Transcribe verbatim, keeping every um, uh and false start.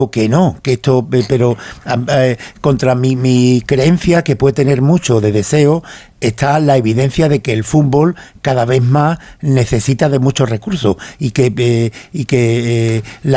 que no, que esto, eh, pero eh, contra mi, mi creencia, que puede tener mucho de deseo, está la evidencia de que el fútbol cada vez más necesita de muchos recursos y que, eh, y que eh, la